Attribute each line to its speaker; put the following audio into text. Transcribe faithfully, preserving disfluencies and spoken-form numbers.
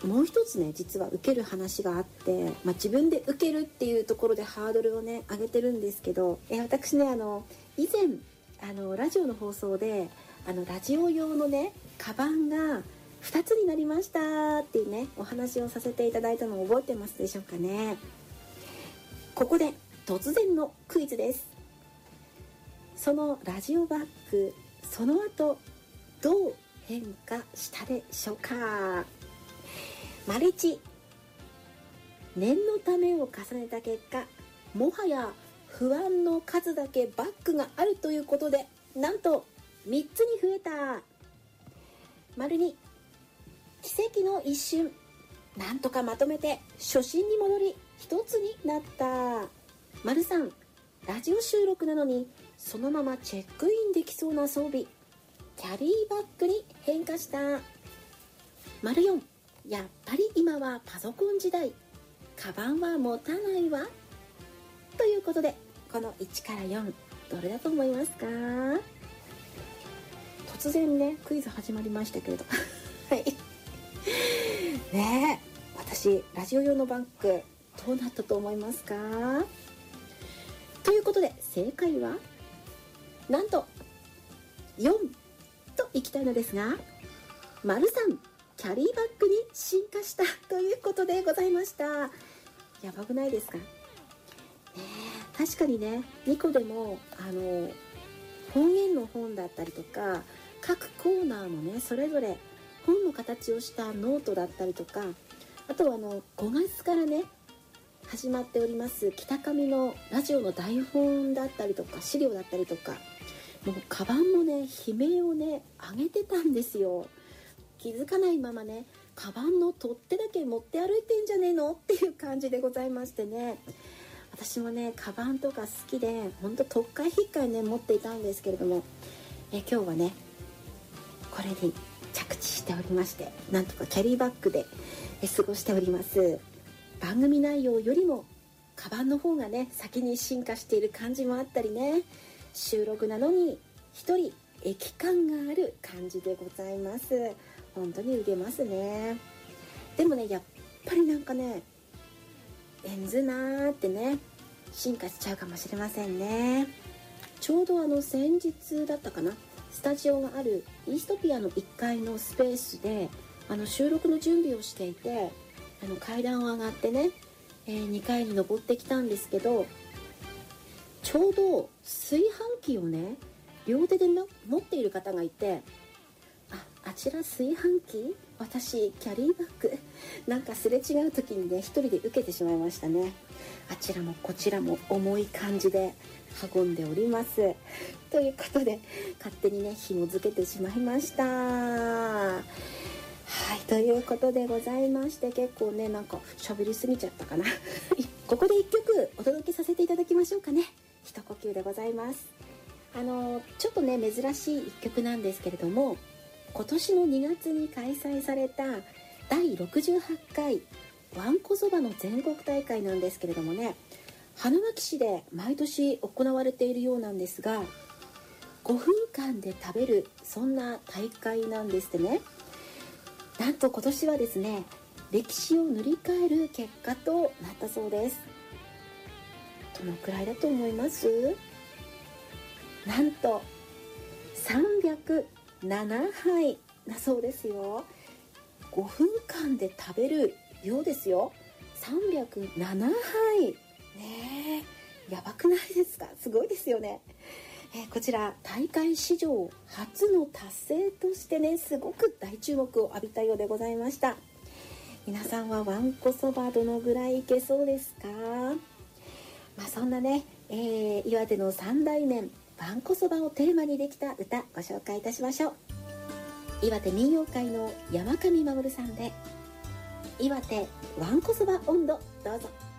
Speaker 1: もう一つね実は受ける話があって、まあ、自分で受けるっていうところでハードルをね上げてるんですけど、え私ねあの以前あのラジオの放送であのラジオ用のねカバンがふたつになりましたっていうねお話をさせていただいたのを覚えてますでしょうかね。ここで突然のクイズです。そのラジオバッグ、その後どう変化したでしょうか。丸一、念のためを重ねた結果、もはや不安の数だけバッグがあるということで、なんとみっつに増えた。丸に、奇跡の一瞬、なんとかまとめて初心に戻り一つになった。丸さん、ラジオ収録なのにそのままチェックインできそうな装備、キャリーバッグに変化した。丸よん、やっぱり今はパソコン時代、カバンは持たないわ。ということで、このいちからよん、どれだと思いますか？突然ねクイズ始まりましたけれどはいねえ、私ラジオ用のバッグどうなったと思いますか？ということで正解はなんとよんといきたいのですが、丸さん、キャリーバッグに進化したということでございました。やばくないですかね。え確かにねにこでもあの方言の本だったりとか、各コーナーもねそれぞれ本の形をしたノートだったりとか、あとはあのごがつからね始まっております北上のラジオの台本だったりとか資料だったりとか、もうカバンもね悲鳴をね上げてたんですよ。気づかないままねカバンの取っ手だけ持って歩いてんじゃねえのっていう感じでございましてね、私もねカバンとか好きで本当特会引っかいね持っていたんですけれども、え今日はねこれに着地しておりまして、なんとかキャリーバッグでえ過ごしております。番組内容よりもカバンの方がね先に進化している感じもあったりね、収録なのに一人駅感がある感じでございます。本当に受けますね。でもねやっぱりなんかねエンズなーってね進化しちゃうかもしれませんね。ちょうどあの先日だったかな、スタジオがあるイーストピアのいっかいのスペースであの収録の準備をしていて、あの階段を上がってね、えー、にかいに登ってきたんですけど、ちょうど炊飯器をね両手で持っている方がいて、あ、あちら炊飯器、私キャリーバッグ、なんかすれ違う時にね一人で受けてしまいましたね。あちらもこちらも重い感じで運んでおりますということで勝手にね紐付けてしまいました。はい、ということでございまして、結構ねなんか喋りすぎちゃったかなここでいっきょくお届けさせていただきましょうかね。一呼吸でございます。あのちょっとね珍しいいっきょくなんですけれども、今年のにがつに開催されただいろくじゅうはちかいわんこそばの全国大会なんですけれどもね、花巻市で毎年行われているようなんですが、ごふんかんで食べるそんな大会なんですってね。なんと今年はですね歴史を塗り替える結果となったそうです。どのくらいだと思います？なんとさんびゃくななはいだそうですよ。ごふんかんで食べる量ですよ。さんびゃくななはいねえ、やばくないですか？すごいですよね。えー、こちら大会史上初の達成としてねすごく大注目を浴びたようでございました。皆さんはわんこそばどのぐらいいけそうですか？まあそんなね、えー、岩手の三大麺わんこそばをテーマにできた歌ご紹介いたしましょう。岩手民謡界の山上守さんで岩手わんこそば音頭、どうぞ。